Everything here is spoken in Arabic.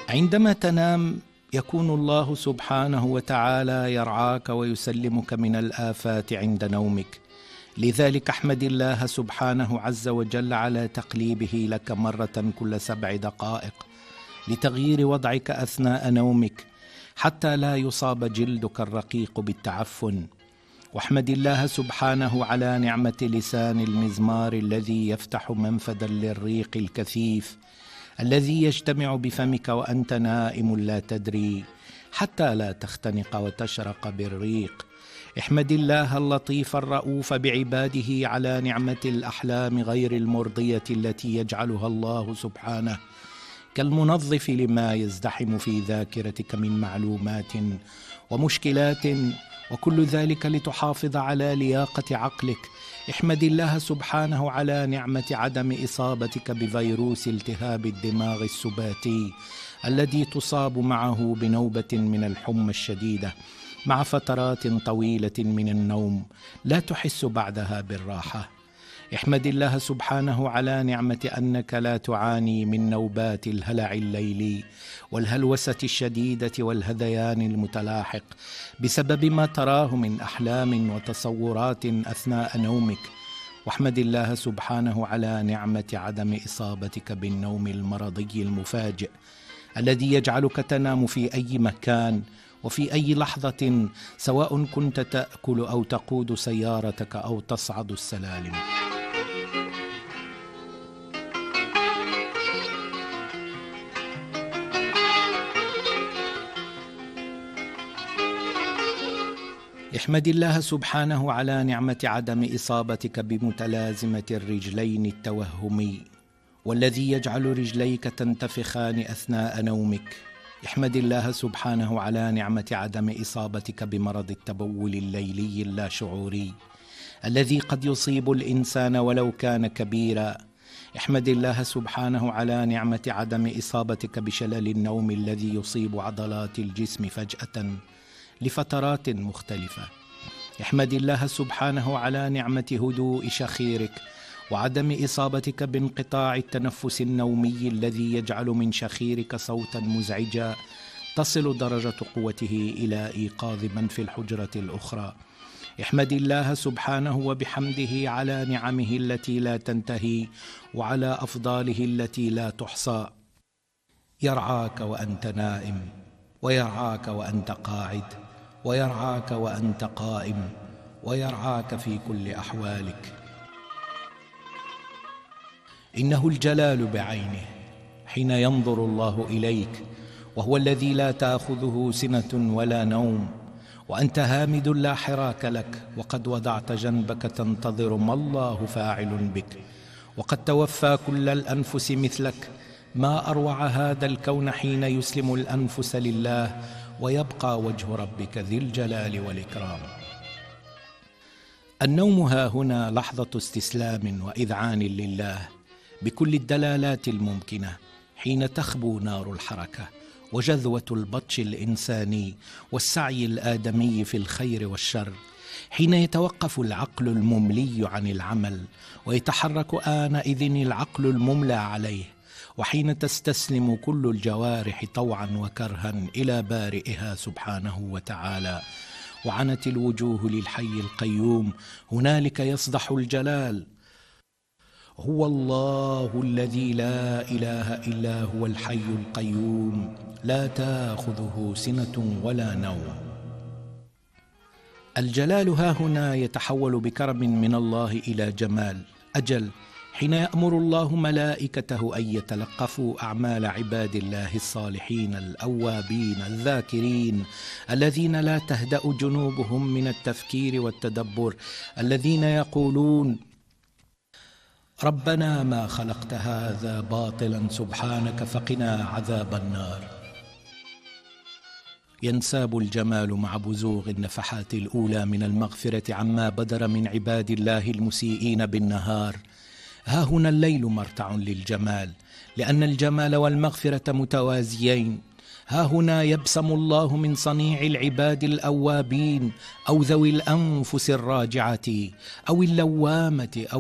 عندما تنام يكون الله سبحانه وتعالى يرعاك ويسلمك من الآفات عند نومك. لذلك احمد الله سبحانه عز وجل على تقليبه لك مرة كل 7 دقائق لتغيير وضعك أثناء نومك حتى لا يصاب جلدك الرقيق بالتعفن. واحمد الله سبحانه على نعمة لسان المزمار الذي يفتح منفذا للريق الكثيف الذي يجتمع بفمك وأنت نائم لا تدري حتى لا تختنق وتشرق بالريق. احمد الله اللطيف الرؤوف بعباده على نعمة الأحلام غير المرضية التي يجعلها الله سبحانه كالمنظف لما يزدحم في ذاكرتك من معلومات ومشكلات، وكل ذلك لتحافظ على لياقة عقلك. احمد الله سبحانه على نعمة عدم إصابتك بفيروس التهاب الدماغ السباتي الذي تصاب معه بنوبة من الحمى الشديدة مع فترات طويلة من النوم لا تحس بعدها بالراحة. احمد الله سبحانه على نعمة أنك لا تعاني من نوبات الهلع الليلي والهلوسة الشديدة والهذيان المتلاحق بسبب ما تراه من أحلام وتصورات أثناء نومك. واحمد الله سبحانه على نعمة عدم إصابتك بالنوم المرضي المفاجئ الذي يجعلك تنام في أي مكان وفي أي لحظة، سواء كنت تأكل أو تقود سيارتك أو تصعد السلالم. احمد الله سبحانه على نعمة عدم إصابتك بمتلازمة الرجلين التوهمي والذي يجعل رجليك تنتفخان أثناء نومك. احمد الله سبحانه على نعمة عدم إصابتك بمرض التبول الليلي اللاشعوري الذي قد يصيب الإنسان ولو كان كبيرا. احمد الله سبحانه على نعمة عدم إصابتك بشلل النوم الذي يصيب عضلات الجسم فجأة لفترات مختلفة. احمد الله سبحانه على نعمة هدوء شخيرك وعدم إصابتك بانقطاع التنفس النومي الذي يجعل من شخيرك صوتا مزعجا تصل درجة قوته إلى إيقاظ من في الحجرة الأخرى. احمد الله سبحانه وبحمده على نعمه التي لا تنتهي وعلى أفضاله التي لا تحصى. يرعاك وأنت نائم، ويرعاك وأنت قاعد، ويرعاك وأنت قائم، ويرعاك في كل أحوالك. إنه الجلال بعينه حين ينظر الله إليك، وهو الذي لا تأخذه سنة ولا نوم، وأنت هامد لا حراك لك، وقد وضعت جنبك تنتظر ما الله فاعل بك، وقد توفى كل الأنفس مثلك. ما أروع هذا الكون حين يسلم الأنفس لله ويبقى وجه ربك ذي الجلال والإكرام. النوم ها هنا لحظة استسلام وإذعان لله بكل الدلالات الممكنة، حين تخبو نار الحركة وجذوة البطش الإنساني والسعي الآدمي في الخير والشر، حين يتوقف العقل المملي عن العمل ويتحرك آنئذ العقل المملى عليه، وحين تستسلم كل الجوارح طوعا وكرها إلى بارئها سبحانه وتعالى، وعنت الوجوه للحي القيوم. هنالك يصدح الجلال. هو الله الذي لا إله إلا هو الحي القيوم لا تأخذه سنة ولا نوم. الجلال ها هنا يتحول بكرم من الله إلى جمال. أجل حين يأمر الله ملائكته أن يتلقفوا أعمال عباد الله الصالحين الأوابين الذاكرين الذين لا تهدأ جنوبهم من التفكير والتدبر، الذين يقولون: ربنا ما خلقت هذا باطلا سبحانك فقنا عذاب النار. ينساب الجمال مع بزوغ النفحات الأولى من المغفرة عما بدر من عباد الله المسيئين بالنهار. ها هنا الليل مرتع للجمال، لأن الجمال والمغفرة متوازيين. ها هنا يبسم الله من صنيع العباد الأوابين أو ذوي الأنفس الراجعة أو اللوامة أو